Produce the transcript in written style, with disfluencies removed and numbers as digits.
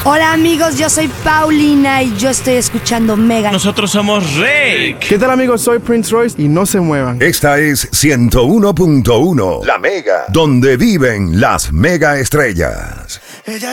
Hola amigos, yo soy Paulina y yo estoy escuchando Mega. Nosotros somos Rake. ¿Qué tal amigos? Soy Prince Royce y no se muevan. Esta es 101.1, La Mega, donde viven las mega estrellas.